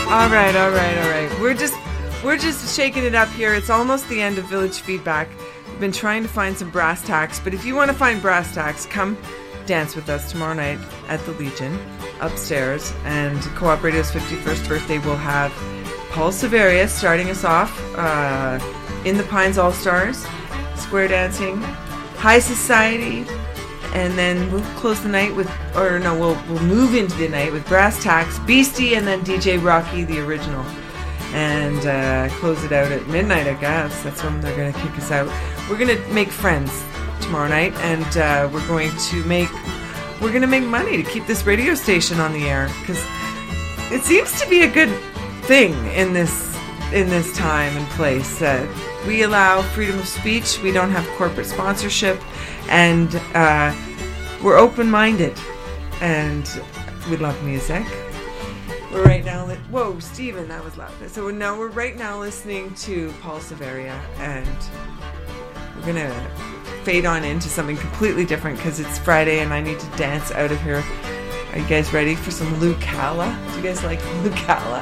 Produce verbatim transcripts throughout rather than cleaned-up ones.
All right, all right, all right. We're just we're just shaking it up here. It's almost the end of Village Feedback. We've been trying to find some brass tacks, but if you want to find brass tacks, come dance with us tomorrow night at the Legion upstairs. And Co-op Radio's fifty-first birthday will have Paul Severia starting us off uh, in the Pines All-Stars, square dancing, High Society, and then we'll close the night with, or no, we'll we'll move into the night with Brass Tacks, Beastie, and then D J Rocky, the original. And uh, close it out at midnight, I guess. That's when they're going to kick us out. We're going to make friends tomorrow night, and uh, we're going to make we're going to make money to keep this radio station on the air, because it seems to be a good thing in this in this time and place. Uh, we allow freedom of speech. We don't have corporate sponsorship, and uh, we're open-minded, and we love music. We're right now, li- whoa, Steven, that was loud. So now we're right now listening to Paul Severia, and we're gonna fade on into something completely different because it's Friday and I need to dance out of here. Are you guys ready for some Lou Calla? Do you guys like Lou Calla?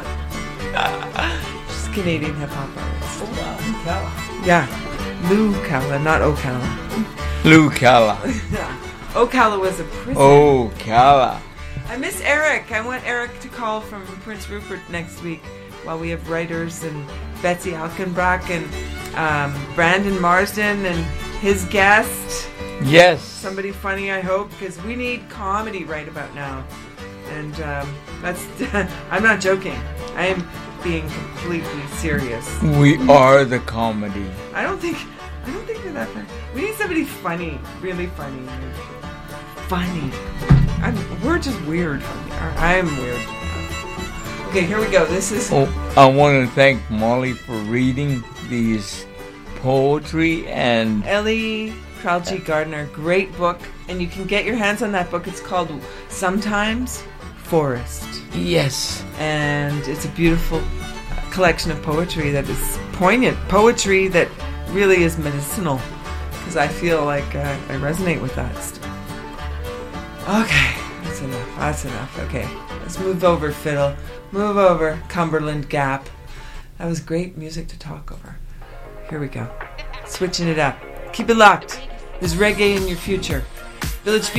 She's Canadian hip hop artist. Oh wow, Lou Calla. Yeah, Lou Calla, not Ocala. Lou Calla. Ocala was a prison. Oh, Calla. I miss Eric. I want Eric to call from Prince Rupert next week while we have writers and Betsy Alkenbach and um, Brandon Marsden and his guest. Yes. Somebody funny, I hope, because we need comedy right about now. And um, that's, I'm not joking. I am being completely serious. We are the comedy. I don't think, I don't think we're that funny. We need somebody funny, really funny. Funny. I'm, we're just weird. I'm weird. Okay, here we go. This is... Oh, I want to thank Molly for reading these poetry and... Ellie Kralji Gardner. Great book. And you can get your hands on that book. It's called Sometimes Forest. Yes. And it's a beautiful collection of poetry that is poignant. Poetry that really is medicinal. Because I feel like uh, I resonate with that stuff. Okay, that's enough. That's enough. Okay, let's move over, Fiddle. Move over, Cumberland Gap. That was great music to talk over. Here we go. Switching it up. Keep it locked. There's reggae in your future. Village